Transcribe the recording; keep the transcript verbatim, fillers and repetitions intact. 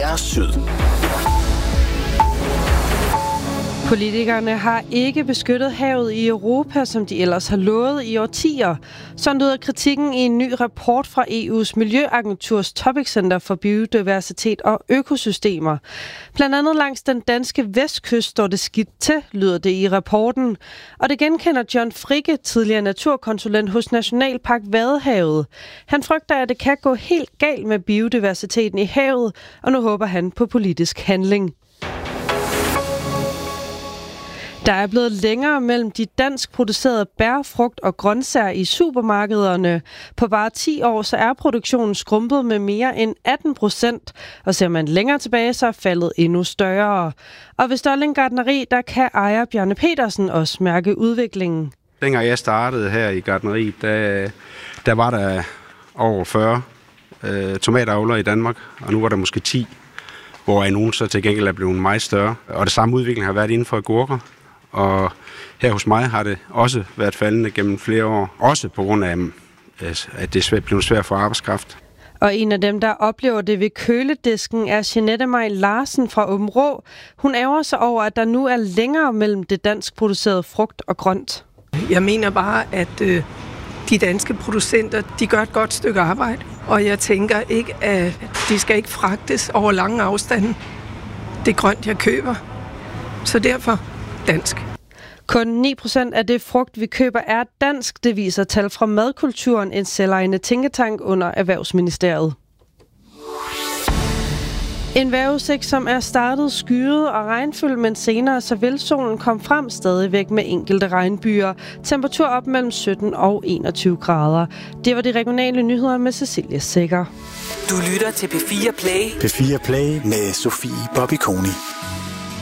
R Syd. Politikerne har ikke beskyttet havet i Europa, som de ellers har lovet i årtier. Sådan lyder kritikken i en ny rapport fra E U's Miljøagenturs Topic Center for Biodiversitet og Økosystemer. Blandt andet langs den danske vestkyst står det skidt til, lyder det i rapporten. Og det genkender John Fricke, tidligere naturkonsulent hos Nationalpark Vadehavet. Han frygter, at det kan gå helt galt med biodiversiteten i havet, og nu håber han på politisk handling. Der er blevet længere mellem de dansk producerede bær, frugt og grøntsager i supermarkederne. På bare ti år så er produktionen skrumpet med mere end atten procent, og ser man længere tilbage, så er faldet endnu større. Og ved Stolling Gartneri, der kan ejer Bjarne Petersen også mærke udviklingen. Dengang jeg startede her i gartneriet, der, der var der over fyrre øh, tomatavler i Danmark, og nu var der måske ti, hvor nogen så til gengæld er blevet meget større. Og det samme udvikling har været inden for agurker. Og her hos mig har det også været faldende gennem flere år. Også på grund af, at det er blevet svært for arbejdskraft. Og en af dem, der oplever det ved køledisken, er Jeanette Maj Larsen fra Aabenraa. Hun ærger sig over, at der nu er længere mellem det dansk producerede frugt og grønt. Jeg mener bare, at øh, de danske producenter, de gør et godt stykke arbejde. Og jeg tænker ikke, at de skal ikke fragtes over lange afstande. Det er grønt, jeg køber. Så derfor dansk. Kun ni procent af det frugt, vi køber, er dansk. Det viser tal fra Madkulturen, en selvejende tænketank under Erhvervsministeriet. En vejrudsigt, som er startet skyet og regnfyldt, men senere så vil solen komme frem stadigvæk med enkelte regnbyer. Temperatur op mellem sytten og enogtyve grader. Det var de regionale nyheder med Cecilie Sækker. Du lytter til P fire Play. P fire Play med Sofie Bobby Koni.